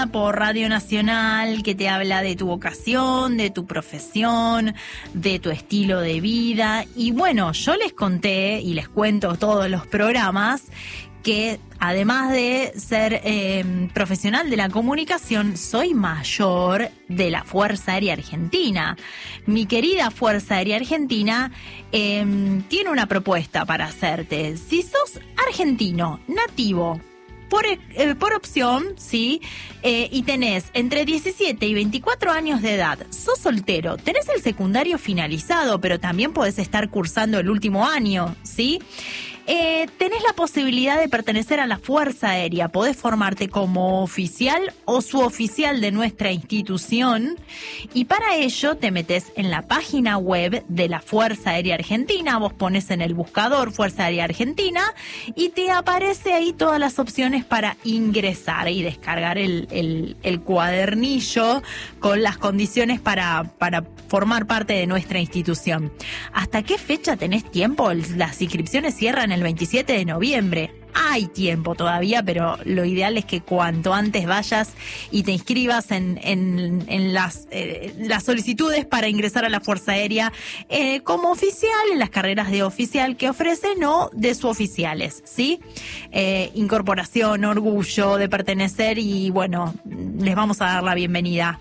por Radio Nacional que te habla de tu vocación, de tu profesión, de tu estilo de vida. Y bueno, yo les conté y les cuento todos los programas que además de ser profesional de la comunicación, soy mayor de la Fuerza Aérea Argentina. Mi querida Fuerza Aérea Argentina tiene una propuesta para hacerte. Si sos argentino, nativo, por opción, ¿sí? Y tenés entre 17 y 24 años de edad, sos soltero, tenés el secundario finalizado, pero también podés estar cursando el último año, ¿sí? Tenés la posibilidad de pertenecer a la Fuerza Aérea, podés formarte como oficial o suboficial de nuestra institución y para ello te metés en la página web de la Fuerza Aérea Argentina, vos pones en el buscador Fuerza Aérea Argentina y te aparece ahí todas las opciones para ingresar y descargar el cuadernillo con las condiciones para formar parte de nuestra institución. ¿Hasta qué fecha tenés tiempo? Las inscripciones cierran el 27 de noviembre. Hay tiempo todavía, pero lo ideal es que cuanto antes vayas y te inscribas en las solicitudes para ingresar a la Fuerza Aérea como oficial, en las carreras de oficial que ofrecen o de suboficiales, ¿sí? Incorporación, orgullo de pertenecer y bueno, les vamos a dar la bienvenida.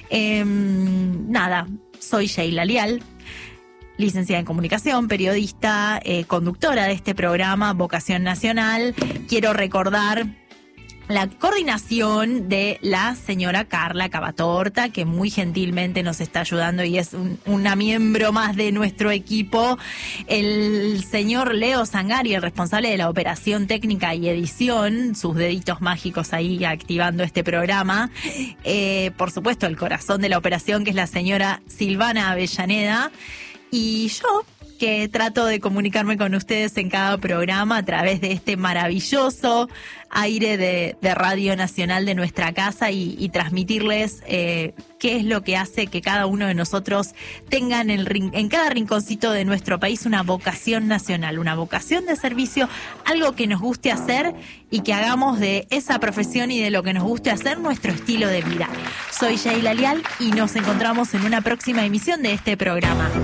Nada, soy Sheila Lial, licenciada en comunicación, periodista, conductora de este programa Vocación Nacional. Quiero recordar la coordinación de la señora Carla Cavatorta, que muy gentilmente nos está ayudando y es una miembro más de nuestro equipo. El señor Leo Zangari, el responsable de la operación técnica y edición, sus deditos mágicos ahí activando este programa. Por supuesto, el corazón de la operación, que es la señora Silvana Avellaneda. Y yo, que trato de comunicarme con ustedes en cada programa a través de este maravilloso aire de Radio Nacional de nuestra casa y transmitirles qué es lo que hace que cada uno de nosotros tenga en cada rinconcito de nuestro país una vocación nacional, una vocación de servicio, algo que nos guste hacer y que hagamos de esa profesión y de lo que nos guste hacer nuestro estilo de vida. Soy Sheila Lial y nos encontramos en una próxima emisión de este programa.